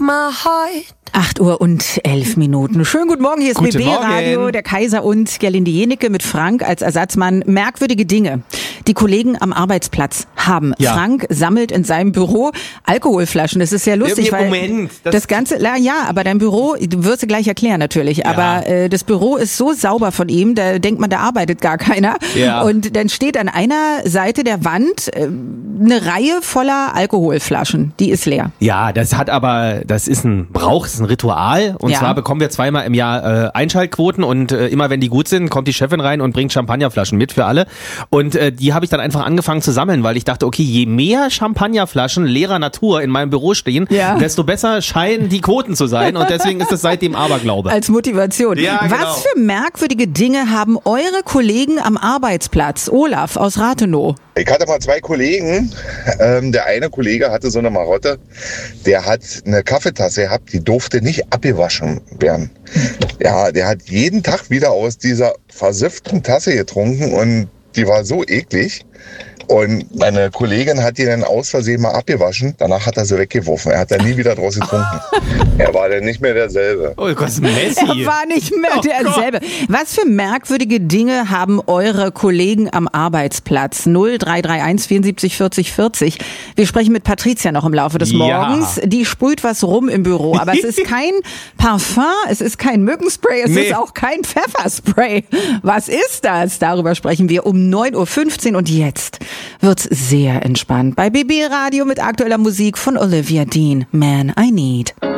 my heart. 8:11. Schönen guten Morgen, hier ist Guten BB Radio, Morgen. der Kaiser und Gerlinde Jenecke mit Frank als Ersatzmann. Merkwürdige Dinge, die Kollegen am Arbeitsplatz haben. Ja. Frank sammelt in seinem Büro Alkoholflaschen. Das ist sehr lustig, weil Moment, das Ganze, ja, aber dein Büro, du wirst es gleich erklären natürlich, aber das Büro ist so sauber von ihm, da denkt man, da arbeitet gar keiner. Ja. Und dann steht an einer Seite der Wand eine Reihe voller Alkoholflaschen. Die ist leer. Ja, das ist ein Brauch, das ist ein Ritual. Und Ja. zwar bekommen wir zweimal im Jahr Einschaltquoten und immer wenn die gut sind, kommt die Chefin rein und bringt Champagnerflaschen mit für alle. Und die habe ich dann einfach angefangen zu sammeln, weil ich dachte, okay, je mehr Champagnerflaschen leerer Natur in meinem Büro stehen, Ja. desto besser scheinen die Quoten zu sein. Und deswegen ist es seitdem Aberglaube. Als Motivation. Ja, genau. Was für merkwürdige Dinge haben eure Kollegen am Arbeitsplatz? Olaf aus Rathenow. Ich hatte mal zwei Kollegen. Der eine Kollege hatte so eine Marotte. Der hat eine Kaffeetasse gehabt, die durfte nicht abgewaschen werden. Ja, der hat jeden Tag wieder aus dieser versifften Tasse getrunken und die war so eklig. Und meine Kollegin hat die dann aus Versehen mal abgewaschen. Danach hat er sie weggeworfen. Er hat dann nie wieder draus getrunken. Er war dann nicht mehr derselbe. Oh Gott, Messi. Er war nicht mehr Oh derselbe. Was für merkwürdige Dinge haben eure Kollegen am Arbeitsplatz? 0331 74 40 40. Wir sprechen mit Patricia noch im Laufe des Ja. Morgens. Die sprüht was rum im Büro. Aber es ist kein Parfum, es ist kein Mückenspray, es ist auch kein Pfefferspray. Was ist das? Darüber sprechen wir um 9:15 Uhr und jetzt wird's sehr entspannt bei BB Radio mit aktueller Musik von Olivia Dean. Man I Need.